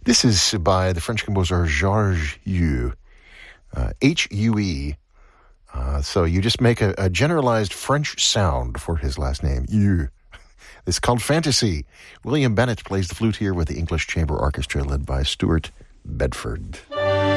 This is by the French composer Georges Hue, H-U-E. So you just make a generalized French sound for his last name, Hue. It's called Fantasy. William Bennett plays the flute here with the English Chamber Orchestra led by Stuart Bedford.